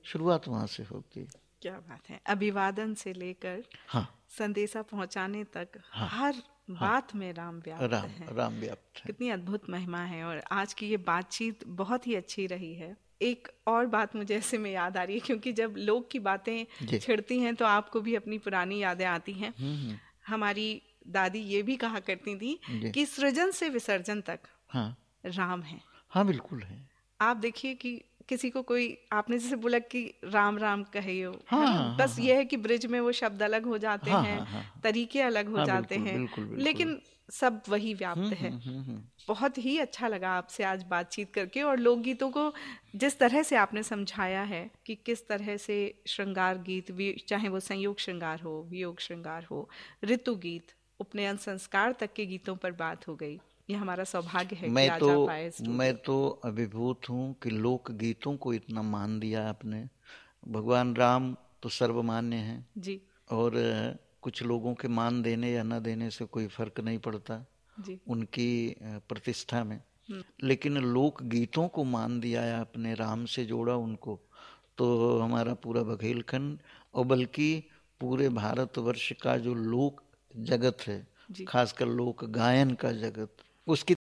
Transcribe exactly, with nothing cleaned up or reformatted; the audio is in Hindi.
शुरुआत वहाँ से होती है। क्या बात है। अभिवादन से लेकर हाँ संदेशा पहुंचाने तक हाँ हर हाँ, बात में राम व्याप्त राम है। राम व्याप्त है। कितनी अद्भुत महिमा है। और आज की ये बातचीत बहुत ही अच्छी रही है। एक और बात मुझे ऐसे में याद आ रही है, क्योंकि जब लोग की बातें जी। छिड़ती हैं तो आपको भी अपनी पुरानी यादें आती हैं। हम्म हम्म, हमारी दादी ये भी कहा करती थी जी। कि सृजन से विसर्जन तक हाँ राम है। हाँ बिल्कुल है। आप देखिए कि किसी को कोई, आपने जैसे बोला कि राम राम कहियो, है हाँ ना, हाँ हाँ बस हाँ ये है कि ब्रिज में वो शब्द अलग हो जाते हाँ हैं, हाँ हाँ हाँ तरीके अलग हो हाँ, जाते बिल्कुल हैं, बिल्कुल बिल्कुल। लेकिन सब वही हम्म व्याप्त है। हम्म हम्म हम्म, बहुत ही अच्छा लगा आपसे आज बातचीत करके, और लोकगीतों को जिस तरह से आपने समझाया है कि किस तरह से श्रृंगार गीत, वि- चाहे वो संयोग श्रृंगार हो, वियोग श्रृंगार हो, ऋतु गीत, उपनयन संस्कार तक के गीतों पर बात हो गई। ये हमारा सौभाग्य है कि मैं आज तो आप आए मैं स्टूडियो। तो अभिभूत हूँ कि लोक गीतों को इतना मान दिया आपने। भगवान राम तो सर्वमान्य हैं, जी और अ, कुछ लोगों के मान देने या न देने से कोई फर्क नहीं पड़ता जी। उनकी अ, प्रतिष्ठा में। हम्म, लेकिन लोक गीतों को मान दिया है आपने, राम से जोड़ा उनको, तो हमारा पूरा बघेलखंड और बल्कि पूरे भारतवर्ष का जो लोक जगत है, जी। खासकर लोक गायन का जगत, उसकी